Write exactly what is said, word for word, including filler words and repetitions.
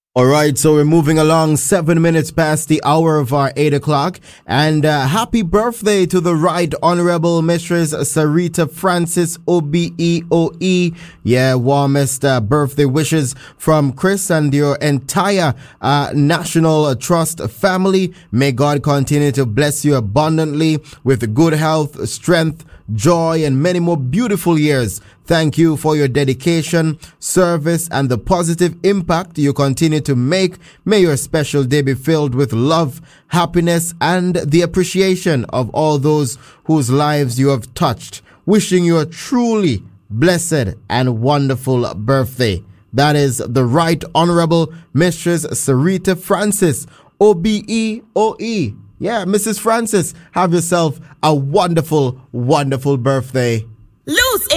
All right, so we're moving along seven minutes past the hour of our eight o'clock. And uh, happy birthday to the Right Honorable Mistress Sarita Francis O B E O E. Yeah, warmest uh, birthday wishes from Chris and your entire uh, National Trust family. May God continue to bless you abundantly with good health, strength, joy, and many more beautiful years. Thank you for your dedication, service, and the positive impact you continue to make. May your special day be filled with love, happiness, and the appreciation of all those whose lives you have touched. Wishing you a truly blessed and wonderful birthday. That is the Right Honorable Mistress Sarita Francis, O B E O E. Yeah, Missus Francis, have yourself a wonderful, wonderful birthday. Loose